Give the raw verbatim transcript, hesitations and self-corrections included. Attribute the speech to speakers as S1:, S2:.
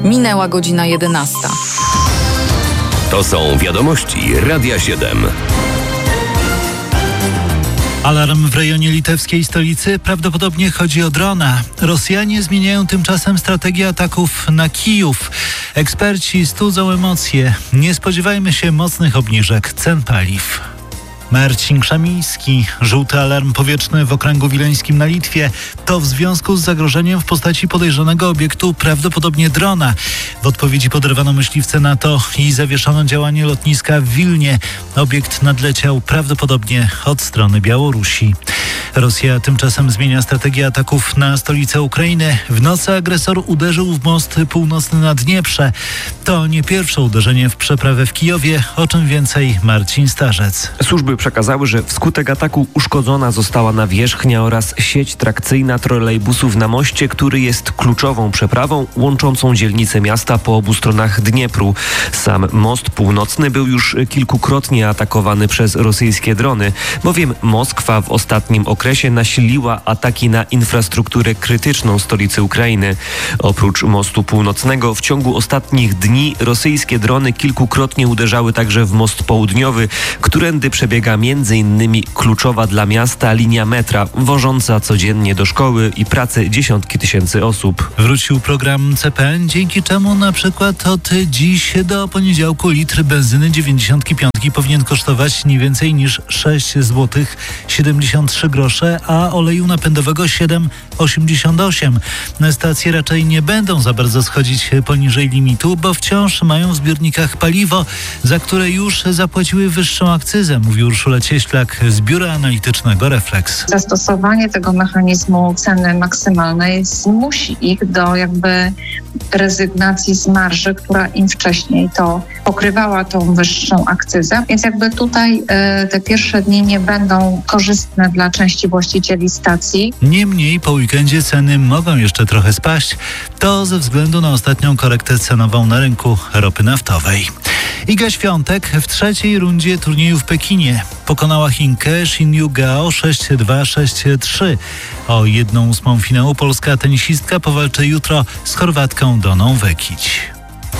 S1: Minęła godzina jedenasta.
S2: To są wiadomości Radia siedem.
S3: Alarm w rejonie litewskiej stolicy. Prawdopodobnie chodzi o drona. Rosjanie zmieniają tymczasem strategię ataków na Kijów. Eksperci studzą emocje. Nie spodziewajmy się mocnych obniżek cen paliw. Marcin Krzemiński. Żółty alarm powietrzny w okręgu wileńskim na Litwie. To w związku z zagrożeniem w postaci podejrzanego obiektu, prawdopodobnie drona. W odpowiedzi poderwano myśliwce na to i zawieszono działanie lotniska w Wilnie. Obiekt nadleciał prawdopodobnie od strony Białorusi. Rosja tymczasem zmienia strategię ataków na stolicę Ukrainy. W nocy agresor uderzył w most północny na Dnieprze. To nie pierwsze uderzenie w przeprawę w Kijowie, o czym więcej Marcin Starzec.
S4: Służby przekazały, że wskutek ataku uszkodzona została nawierzchnia oraz sieć trakcyjna trolejbusów na moście, który jest kluczową przeprawą łączącą dzielnice miasta po obu stronach Dniepru. Sam most północny był już kilkukrotnie atakowany przez rosyjskie drony, bowiem Moskwa w ostatnim okresie nasiliła ataki na infrastrukturę krytyczną stolicy Ukrainy. Oprócz mostu północnego w ciągu ostatnich dni rosyjskie drony kilkukrotnie uderzały także w most południowy, którędy przebiega między innymi kluczowa dla miasta linia metra, wożąca codziennie do szkoły i pracy dziesiątki tysięcy osób.
S3: Wrócił program C P N, dzięki czemu na przykład od dziś do poniedziałku litr benzyny dziewięćdziesiąt pięć powinien kosztować nie więcej niż sześć złotych siedemdziesiąt trzy grosze, a oleju napędowego siedem osiemdziesiąt osiem. Stacje raczej nie będą za bardzo schodzić poniżej limitu, bo wciąż mają w zbiornikach paliwo, za które już zapłaciły wyższą akcyzę, mówi Urszula Cieślak z Biura Analitycznego Reflex.
S5: Zastosowanie tego mechanizmu ceny maksymalnej zmusi ich do jakby rezygnacji z marży, która im wcześniej to pokrywała tą wyższą akcyzę. Więc jakby tutaj e, te pierwsze dni nie będą korzystne dla części właścicieli stacji.
S3: Niemniej po weekendzie ceny mogą jeszcze trochę spaść. To ze względu na ostatnią korektę cenową na rynku ropy naftowej. Iga Świątek w trzeciej rundzie turnieju w Pekinie pokonała Chinkę Xin Yu Gao sześć dwa sześć trzy. O jedną ósmą finału polska tenisistka powalczy jutro z Chorwatką Doną Vekić.